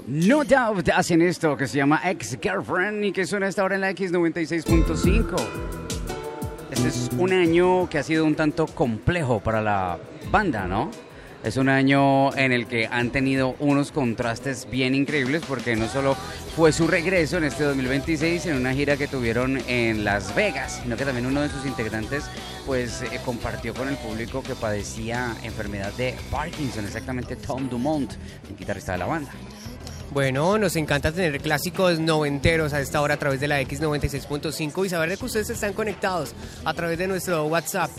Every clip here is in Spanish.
No Doubt hacen esto que se llama Ex-Girlfriend y que suena hasta ahora en la X96.5. Este es un año que ha sido un tanto complejo para la banda, ¿no? Es un año en el que han tenido unos contrastes bien increíbles porque no solo fue su regreso en este 2026 en una gira que tuvieron en Las Vegas, sino que también uno de sus integrantes pues compartió con el público que padecía enfermedad de Parkinson, exactamente Tom Dumont, el guitarrista de la banda. Bueno, nos encanta tener clásicos noventeros a esta hora a través de la X96.5 y saber de que ustedes están conectados a través de nuestro WhatsApp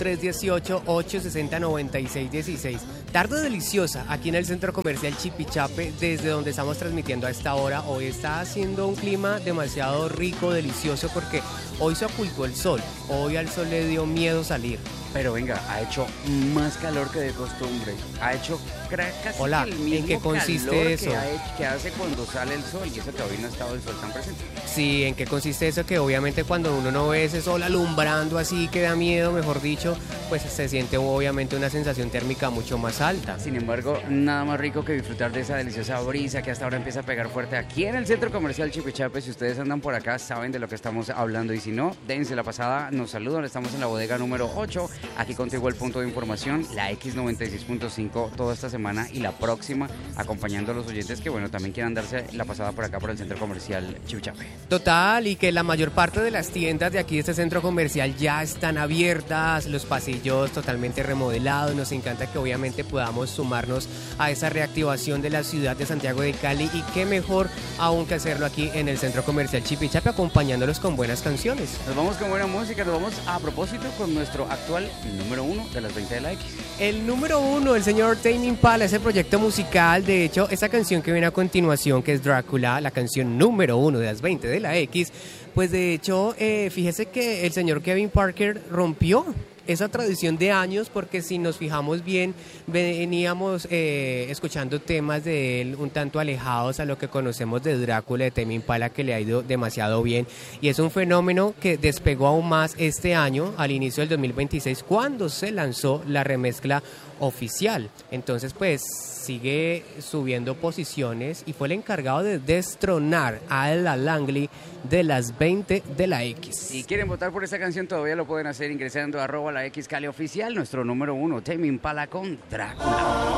318-860-9616. Tarde deliciosa aquí en el Centro Comercial Chipichape, desde donde estamos transmitiendo a esta hora. Hoy está haciendo un clima demasiado rico, delicioso, porque hoy se ocultó el sol. Hoy al sol le dio miedo salir. Pero venga, ha hecho más calor que de costumbre. Ha hecho casi Hola, el mismo ¿en qué consiste calor eso? que hace cuando sale el sol. Y eso que hoy no ha estado el sol tan presente. Sí, ¿en qué consiste eso? Que obviamente cuando uno no ve ese sol alumbrando así que da miedo, mejor dicho, pues se siente obviamente una sensación térmica mucho más alta. Sin embargo, nada más rico que disfrutar de esa deliciosa brisa que hasta ahora empieza a pegar fuerte aquí en el Centro Comercial Chipichape. Si ustedes andan por acá, saben de lo que estamos hablando. Y si no, dense la pasada, nos saludan. Estamos en la bodega número 8. Aquí contigo el punto de información, la X96.5 toda esta semana y la próxima, acompañando a los oyentes que, bueno, también quieran darse la pasada por acá por el Centro Comercial Chipichape. Total, y que la mayor parte de las tiendas de aquí de este centro comercial ya están abiertas, los pasillos totalmente remodelados. Nos encanta que obviamente podamos sumarnos a esa reactivación de la ciudad de Santiago de Cali, y qué mejor aún que hacerlo aquí en el Centro Comercial Chipichape, acompañándolos con buenas canciones. Nos vamos con buena música, nos vamos a propósito con nuestro actual número 1 de las 20 de la X. El número 1, el señor Tame Impala, ese proyecto musical. De hecho, esa canción que viene a continuación, que es Drácula, la canción número 1 de las 20 de la X, pues de hecho, fíjese que el señor Kevin Parker rompió esa tradición de años, porque si nos fijamos bien, veníamos escuchando temas de él un tanto alejados a lo que conocemos de Drácula, de Tame Impala, que le ha ido demasiado bien, y es un fenómeno que despegó aún más este año, al inicio del 2026, cuando se lanzó la remezcla oficial. Entonces pues sigue subiendo posiciones y fue el encargado de destronar a Ella Langley de las 20 de la X. Si quieren votar por esta canción, todavía lo pueden hacer ingresando a @la X Cali Oficial, nuestro número 1, Tame Impala con Drácula.